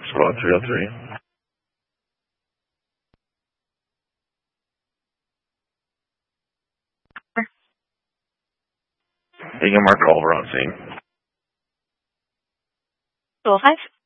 Spot 303. You can mark Culver on scene. 205.